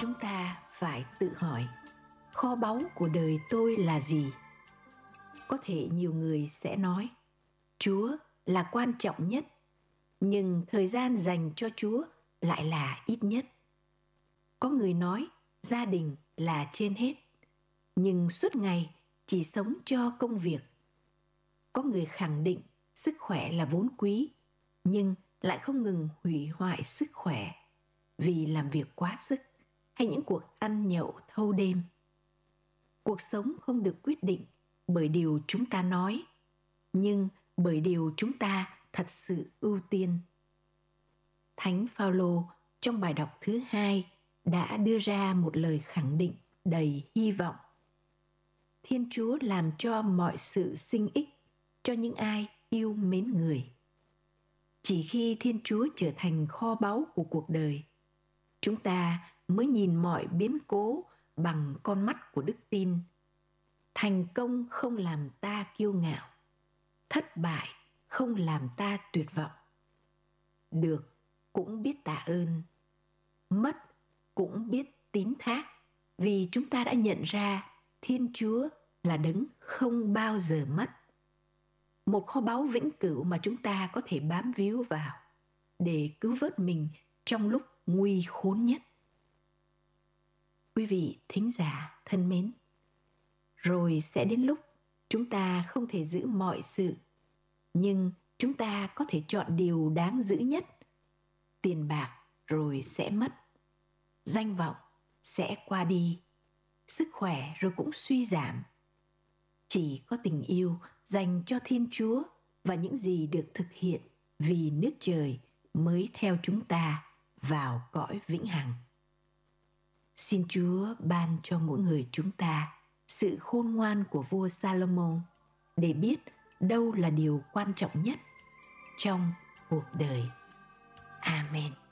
chúng ta phải tự hỏi, kho báu của đời tôi là gì? Có thể nhiều người sẽ nói, Chúa là quan trọng nhất, nhưng thời gian dành cho Chúa lại là ít nhất. Có người nói gia đình là trên hết, nhưng suốt ngày chỉ sống cho công việc. Có người khẳng định sức khỏe là vốn quý, nhưng lại không ngừng hủy hoại sức khỏe vì làm việc quá sức hay những cuộc ăn nhậu thâu đêm. Cuộc sống không được quyết định bởi điều chúng ta nói, nhưng bởi điều chúng ta thật sự ưu tiên. Thánh Phaolô trong bài đọc thứ 2 đã đưa ra một lời khẳng định đầy hy vọng. Thiên Chúa làm cho mọi sự sinh ích cho những ai yêu mến người. Chỉ khi Thiên Chúa trở thành kho báu của cuộc đời, chúng ta mới nhìn mọi biến cố bằng con mắt của đức tin. Thành công không làm ta kiêu ngạo, thất bại không làm ta tuyệt vọng. Được cũng biết tạ ơn, mất cũng biết tín thác, vì chúng ta đã nhận ra Thiên Chúa là đấng không bao giờ mất. Một kho báu vĩnh cửu mà chúng ta có thể bám víu vào để cứu vớt mình trong lúc nguy khốn nhất. Quý vị thính giả thân mến, rồi sẽ đến lúc chúng ta không thể giữ mọi sự, nhưng chúng ta có thể chọn điều đáng giữ nhất. Tiền bạc rồi sẽ mất, danh vọng sẽ qua đi, sức khỏe rồi cũng suy giảm. Chỉ có tình yêu dành cho Thiên Chúa và những gì được thực hiện vì nước trời mới theo chúng ta vào cõi vĩnh hằng. Xin Chúa ban cho mỗi người chúng ta sự khôn ngoan của vua Salomon để biết đâu là điều quan trọng nhất trong cuộc đời. Amen.